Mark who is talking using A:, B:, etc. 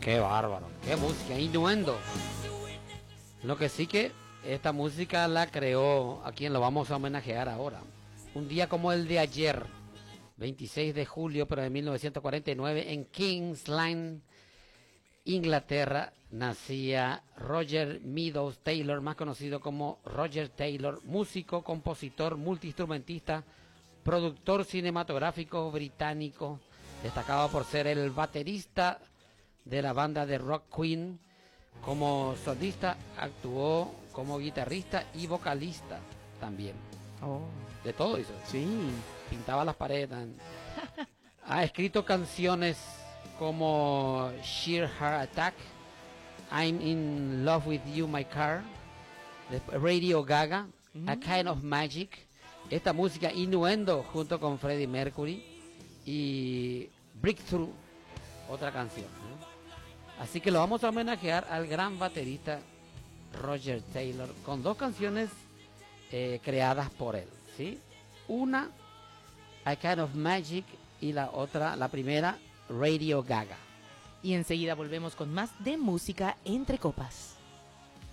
A: Qué bárbaro, qué música, Innuendo. Lo que sí que esta música la creó a quien lo vamos a homenajear ahora. Un día como el de ayer, 26 de julio, pero de 1949, en King's Lynn, Inglaterra, nacía Roger Meadows Taylor, más conocido como Roger Taylor, músico, compositor, multiinstrumentista, productor cinematográfico británico, destacado por ser el baterista de la banda de rock Queen. Como solista actuó como guitarrista y vocalista también.
B: Oh,
A: De todo hizo.
B: sí.
A: Pintaba las paredes. Ha escrito canciones como Sheer Heart Attack, I'm in Love with You, My Car, Radio Gaga, A Kind of Magic, esta música Innuendo junto con Freddie Mercury y Breakthrough, otra canción, ¿no? Así que lo vamos a homenajear al gran baterista Roger Taylor con dos canciones creadas por él, ¿sí? Una, A Kind of Magic, y la otra, la primera, Radio Gaga.
B: Y enseguida volvemos con más de Música Entre Copas.